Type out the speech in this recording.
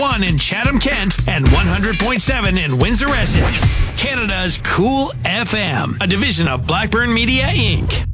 1 in Chatham-Kent and 100.7 in Windsor, Essex. Canada's Cool FM, a division of Blackburn Media, Inc.